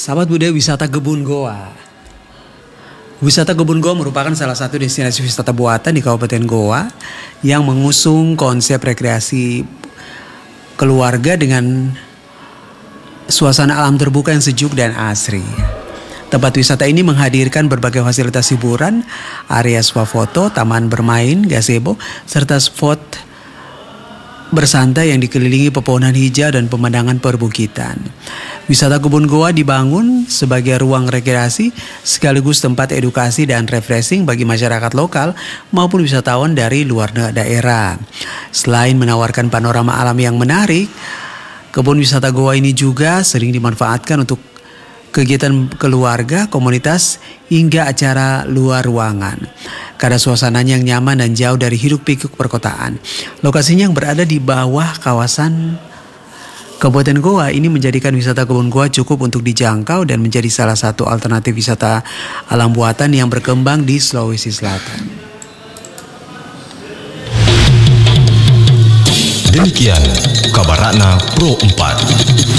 Sahabat budaya wisata Kebun Goa. Wisata Kebun Goa merupakan salah satu destinasi wisata buatan di Kabupaten Goa yang mengusung konsep rekreasi keluarga dengan suasana alam terbuka yang sejuk dan asri. Tempat wisata ini menghadirkan berbagai fasilitas hiburan, area swafoto, taman bermain, gazebo, serta spot bersantai yang dikelilingi pepohonan hijau dan pemandangan perbukitan. Wisata Kebun Goa dibangun sebagai ruang rekreasi sekaligus tempat edukasi dan refreshing bagi masyarakat lokal maupun wisatawan dari luar daerah. Selain menawarkan panorama alam yang menarik, kebun wisata Goa ini juga sering dimanfaatkan untuk kegiatan keluarga, komunitas, hingga acara luar ruangan. Karena suasananya yang nyaman dan jauh dari hiruk-pikuk perkotaan. Lokasinya yang berada di bawah kawasan Kabupaten Goa ini menjadikan wisata Kebun Goa cukup untuk dijangkau dan menjadi salah satu alternatif wisata alam buatan yang berkembang di Sulawesi Selatan. Demikian kabar Ratna Pro 4.